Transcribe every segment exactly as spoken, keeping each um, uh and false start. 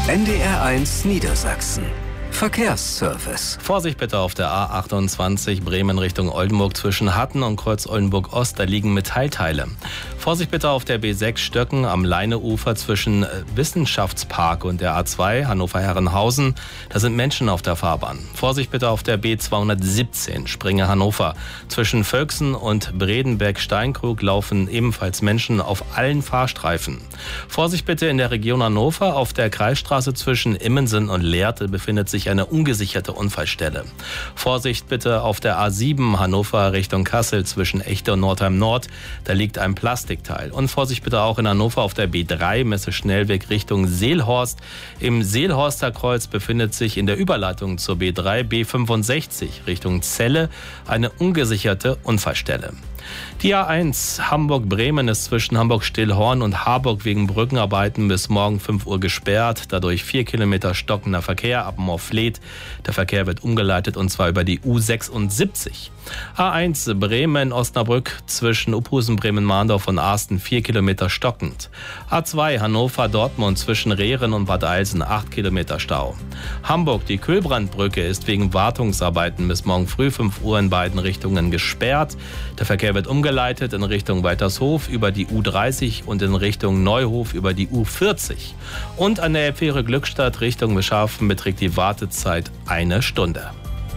N D R eins Niedersachsen. Verkehrsservice. Vorsicht bitte auf der A achtundzwanzig Bremen Richtung Oldenburg zwischen Hatten und Kreuz Oldenburg Ost, da liegen Metallteile. Vorsicht bitte auf der B sechs Stöcken am Leineufer zwischen Wissenschaftspark und der A zwei Hannover-Herrenhausen, da sind Menschen auf der Fahrbahn. Vorsicht bitte auf der B zweihundertsiebzehn Springe Hannover. Zwischen Völksen und Bredenberg-Steinkrug laufen ebenfalls Menschen auf allen Fahrstreifen. Vorsicht bitte in der Region Hannover auf der Kreisstraße zwischen Immensen und Lehrte befindet sich eine ungesicherte Unfallstelle. Vorsicht bitte auf der A sieben Hannover Richtung Kassel zwischen Echte und Nordheim Nord. Da liegt ein Plastikteil. Und Vorsicht bitte auch in Hannover auf der B drei Messe Schnellweg Richtung Seelhorst. Im Seelhorster Kreuz befindet sich in der Überleitung zur B drei B fünfundsechzig Richtung Celle eine ungesicherte Unfallstelle. Die A eins Hamburg-Bremen ist zwischen Hamburg-Stillhorn und Harburg wegen Brückenarbeiten bis morgen fünf Uhr gesperrt. Dadurch vier Kilometer stockender Verkehr ab Morfleet. Der Verkehr wird umgeleitet und zwar über die U sechsundsiebzig. A eins Bremen-Osnabrück zwischen Uphusen-Bremen-Mahndorf und Arsten vier Kilometer stockend. A zwei Hannover-Dortmund zwischen Rehren und Bad Eilsen acht Kilometer Stau. Hamburg, die Kühlbrandbrücke ist wegen Wartungsarbeiten bis morgen früh fünf Uhr in beiden Richtungen gesperrt. Der Verkehr wird umgeleitet in Richtung Weitershof über die U dreißig und in Richtung Neuhof über die U vierzig. Und an der Fähre Glückstadt Richtung Beschafen beträgt die Wartezeit eine Stunde.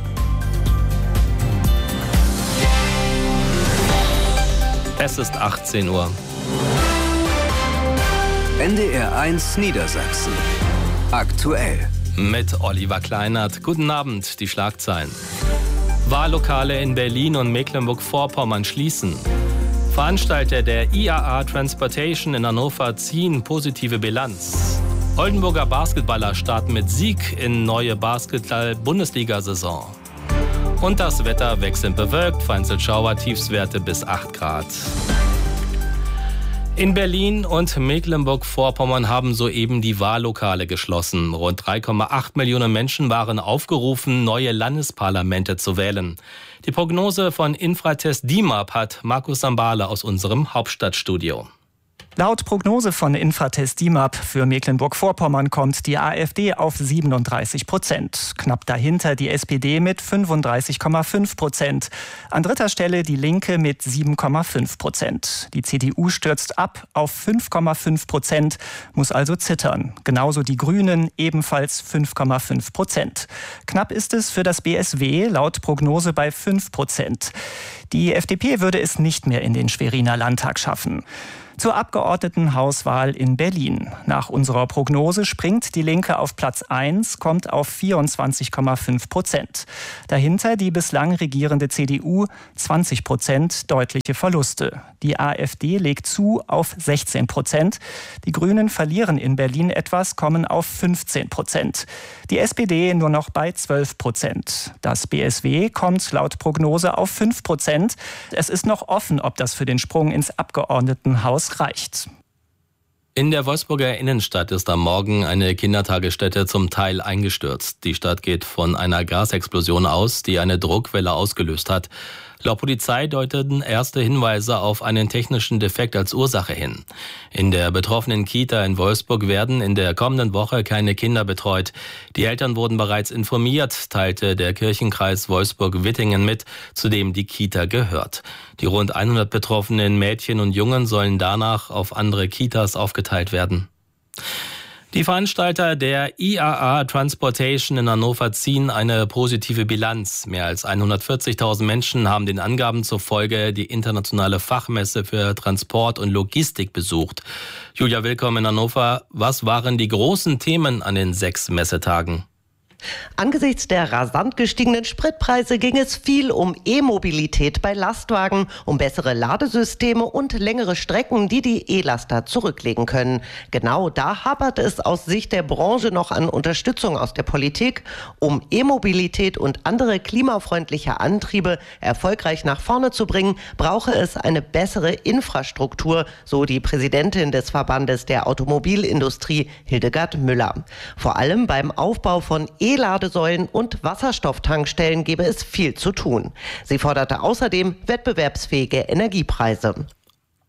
Es ist achtzehn Uhr. N D R eins Niedersachsen. Aktuell. Mit Oliver Kleinert. Guten Abend, die Schlagzeilen. Wahllokale in Berlin und Mecklenburg-Vorpommern schließen. Veranstalter der I A A Transportation in Hannover ziehen positive Bilanz. Oldenburger Basketballer starten mit Sieg in neue Basketball-Bundesliga-Saison. Und das Wetter wechselnd bewölkt, vereinzelt Schauer, Tiefstwerte bis acht Grad. In Berlin und Mecklenburg-Vorpommern haben soeben die Wahllokale geschlossen. Rund drei Komma acht Millionen Menschen waren aufgerufen, neue Landesparlamente zu wählen. Die Prognose von Infratest D I M A P hat Markus Sambale aus unserem Hauptstadtstudio. Laut Prognose von Infratest D I M A P für Mecklenburg-Vorpommern kommt die AfD auf siebenunddreißig Prozent. Knapp dahinter die S P D mit fünfunddreißig Komma fünf Prozent. An dritter Stelle die Linke mit sieben Komma fünf Prozent. Die C D U stürzt ab auf fünf Komma fünf Prozent, muss also zittern. Genauso die Grünen, ebenfalls fünf Komma fünf Prozent. Knapp ist es für das B S W laut Prognose bei fünf Prozent. Die F D P würde es nicht mehr in den Schweriner Landtag schaffen. Zur Abgeordnetenhauswahl in Berlin. Nach unserer Prognose springt die Linke auf Platz eins, kommt auf vierundzwanzig Komma fünf Prozent. Dahinter die bislang regierende C D U, zwanzig Prozent, deutliche Verluste. Die AfD legt zu auf sechzehn Prozent. Die Grünen verlieren in Berlin etwas, kommen auf fünfzehn Prozent. Die S P D nur noch bei zwölf Prozent. Das B S W kommt laut Prognose auf fünf Prozent. Es ist noch offen, ob das für den Sprung ins Abgeordnetenhaus reicht. In der Wolfsburger Innenstadt ist am Morgen eine Kindertagesstätte zum Teil eingestürzt. Die Stadt geht von einer Gasexplosion aus, die eine Druckwelle ausgelöst hat. Laut Polizei deuteten erste Hinweise auf einen technischen Defekt als Ursache hin. In der betroffenen Kita in Wolfsburg werden in der kommenden Woche keine Kinder betreut. Die Eltern wurden bereits informiert, teilte der Kirchenkreis Wolfsburg-Wittingen mit, zu dem die Kita gehört. Die rund hundert betroffenen Mädchen und Jungen sollen danach auf andere Kitas aufgeteilt werden. Die Veranstalter der I A A Transportation in Hannover ziehen eine positive Bilanz. Mehr als hundertvierzigtausend Menschen haben den Angaben zufolge die internationale Fachmesse für Transport und Logistik besucht. Julia, willkommen in Hannover. Was waren die großen Themen an den sechs Messetagen? Angesichts der rasant gestiegenen Spritpreise ging es viel um E-Mobilität bei Lastwagen, um bessere Ladesysteme und längere Strecken, die die E-Laster zurücklegen können. Genau da hapert es aus Sicht der Branche noch an Unterstützung aus der Politik. Um E-Mobilität und andere klimafreundliche Antriebe erfolgreich nach vorne zu bringen, brauche es eine bessere Infrastruktur, so die Präsidentin des Verbandes der Automobilindustrie, Hildegard Müller. Vor allem beim Aufbau von E-Ladesäulen und Wasserstofftankstellen gäbe es viel zu tun. Sie forderte außerdem wettbewerbsfähige Energiepreise.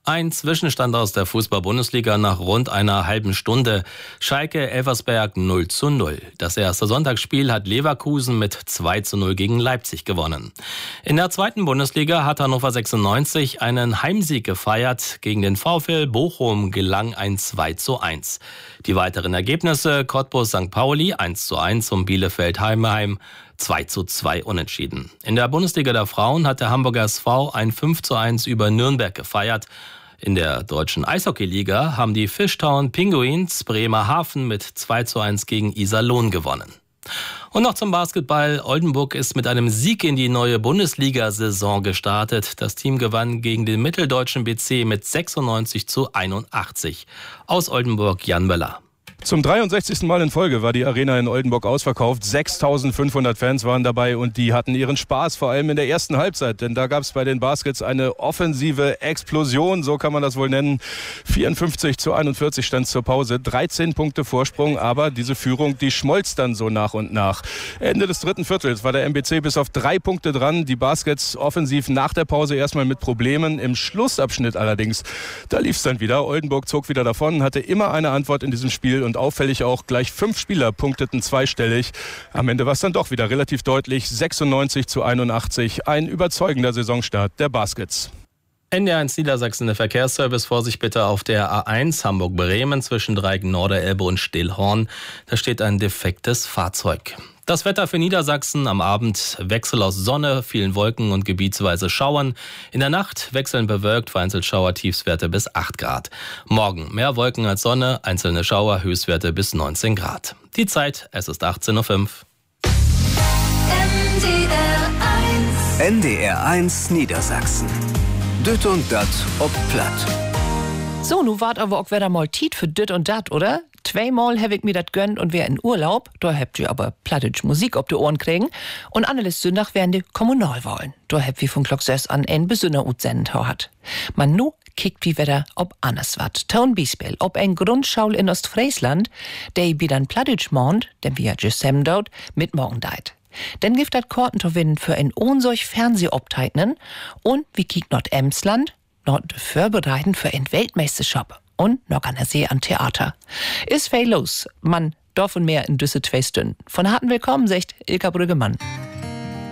Ein Zwischenstand aus der Fußball-Bundesliga nach rund einer halben Stunde. Schalke Elversberg null zu null. Das erste Sonntagsspiel hat Leverkusen mit zwei zu null gegen Leipzig gewonnen. In der zweiten Bundesliga hat Hannover sechsundneunzig einen Heimsieg gefeiert. Gegen den VfL Bochum gelang ein zwei zu eins. Die weiteren Ergebnisse: Cottbus Sankt Pauli eins zu eins und Bielefeld Heidenheim zwei zu zwei unentschieden. In der Bundesliga der Frauen hat der Hamburger S V ein fünf zu eins über Nürnberg gefeiert. In der deutschen Eishockeyliga haben die Fishtown Penguins Bremerhaven mit zwei zu eins gegen Iserlohn gewonnen. Und noch zum Basketball. Oldenburg ist mit einem Sieg in die neue Bundesliga-Saison gestartet. Das Team gewann gegen den mitteldeutschen B C mit sechsundneunzig zu einundachtzig. Aus Oldenburg Jan Möller. Zum dreiundsechzigsten Mal in Folge war die Arena in Oldenburg ausverkauft. sechstausendfünfhundert Fans waren dabei und die hatten ihren Spaß, vor allem in der ersten Halbzeit. Denn da gab es bei den Baskets eine offensive Explosion, so kann man das wohl nennen. vierundfünfzig zu einundvierzig stand zur Pause, dreizehn Punkte Vorsprung, aber diese Führung, die schmolz dann so nach und nach. Ende des dritten Viertels war der M B C bis auf drei Punkte dran. Die Baskets offensiv nach der Pause erstmal mit Problemen. Im Schlussabschnitt allerdings, da lief es dann wieder. Oldenburg zog wieder davon, hatte immer eine Antwort in diesem Spiel. Und auffällig auch, gleich fünf Spieler punkteten zweistellig. Am Ende war es dann doch wieder relativ deutlich, sechsundneunzig zu einundachtzig. Ein überzeugender Saisonstart der Baskets. N D R eins Niedersachsen, der Verkehrsservice. Vorsicht bitte auf der A eins Hamburg-Bremen zwischen Dreieck Norderelbe und Stillhorn. Da steht ein defektes Fahrzeug. Das Wetter für Niedersachsen: am Abend Wechsel aus Sonne, vielen Wolken und gebietsweise Schauern. In der Nacht wechselnd bewölkt, vereinzelt Schauer, Tiefstwerte bis acht Grad. Morgen mehr Wolken als Sonne, einzelne Schauer, Höchstwerte bis neunzehn Grad. Die Zeit, es ist achtzehn Uhr fünf. N D R eins Niedersachsen. Düt und dat ob platt. So, nu wart aber auch wieder mal Tiet für Düt und dat, oder? Zweimal hab ich mir dat gönnt und wär in Urlaub. Da habt ihr aber plattisch Musik ob die Ohren kriegen. Und anneles Sündach wären die Kommunalwahlen. Da habt wir von Glock sechs an ein besonderer Utsendentau hat. Man nu kickt wie wieder ob anders wat. Town Bispel, ob ein Grundschule in Ostfriesland, der wie dann plattisch mond, denn wie ja Gisem dort, mit morgen deit. Dann gibt dat Korten zu winnen für ein unsolch Fernsehobteignen und wie kiekt Nord-Emsland, Nord vorbereiten für ein Weltmeisterschaft und noch an der See an Theater. Ist viel los, man, Dorf und mehr in Düsse zwei Stunden. Von harten Willkommen, sagt Ilka Brüggemann.